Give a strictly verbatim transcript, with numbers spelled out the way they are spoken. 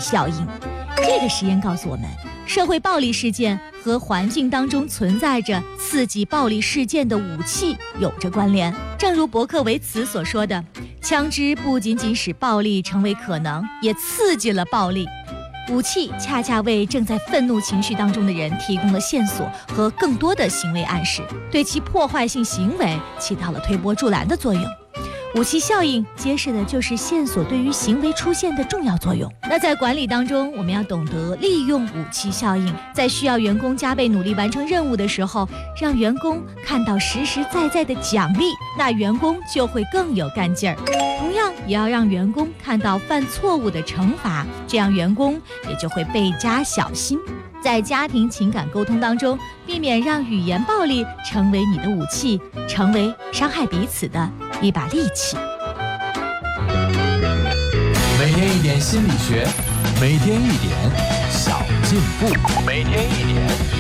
效应。这个实验告诉我们，社会暴力事件和环境当中存在着刺激暴力事件的武器有着关联。正如伯克维茨所说的，枪支不仅仅使暴力成为可能，也刺激了暴力。武器恰恰为正在愤怒情绪当中的人提供了线索和更多的行为暗示，对其破坏性行为起到了推波助澜的作用。武器效应揭示的就是线索对于行为出现的重要作用。那在管理当中，我们要懂得利用武器效应，在需要员工加倍努力完成任务的时候，让员工看到实实在在的奖励，那员工就会更有干劲儿。同样，也要让员工看到犯错误的惩罚，这样员工也就会倍加小心。在家庭情感沟通当中，避免让语言暴力成为你的武器，成为伤害彼此的一把利器。 每天一点心理学，每天一点小进步，每天一点